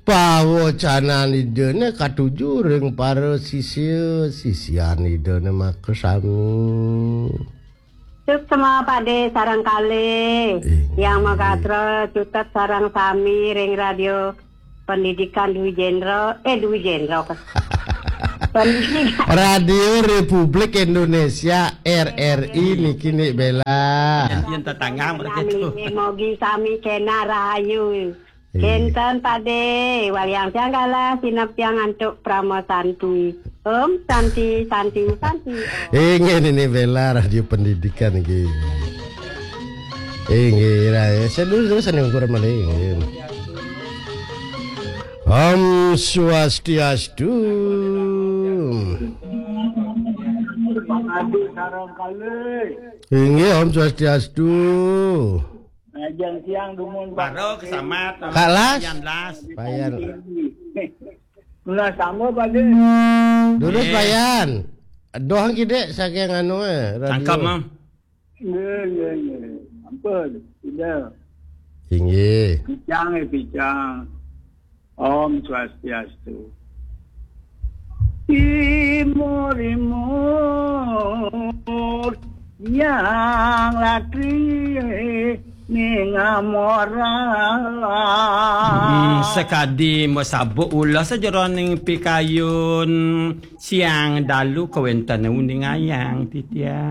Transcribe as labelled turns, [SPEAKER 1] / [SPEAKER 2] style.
[SPEAKER 1] Pawo canan idene katuju ring para sisian idene makasami.
[SPEAKER 2] Cuk sama Pak De sarang kali yang makatra cutat sarang sami ring radio pendidikan Dwi Jenderal pendidikan
[SPEAKER 1] Radio Republik Indonesia RRI niki nik bela.
[SPEAKER 3] Yang tetangga mereka itu.
[SPEAKER 2] Mogi sami kena rahayu. Kenten Pak De, waliang janggala sinap yang antuk Pramo Santi. Santi.
[SPEAKER 1] Ingin ini bela radio pendidikan iki. Ingin ya, sedulur seneng kurang malih. Om Swastiastu. Ingin Om Swastiastu.
[SPEAKER 4] Jam siang dumun
[SPEAKER 3] baru kesamat
[SPEAKER 1] Kalas
[SPEAKER 3] Payan.
[SPEAKER 4] Mula sama pada
[SPEAKER 1] Dulus Payan. Doang gede saking anu
[SPEAKER 3] Tangkap mam.
[SPEAKER 4] Ampun, tidak.
[SPEAKER 1] Tinggi.
[SPEAKER 4] Picang. Om Swastiastu. Imur yang latri ningamora
[SPEAKER 3] sekadi masabuk ulah sajeroning pikayun siang dalu kawenten uning ayang titia